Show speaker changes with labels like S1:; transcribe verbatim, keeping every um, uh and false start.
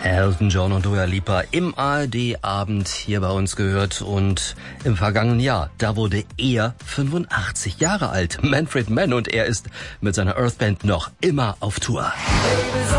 S1: Elton John und Dua Lipa im A R D-Abend hier bei uns gehört und im vergangenen Jahr, da wurde er fünfundachtzig Jahre alt, Manfred Mann, und er ist mit seiner Earth Band noch immer auf Tour.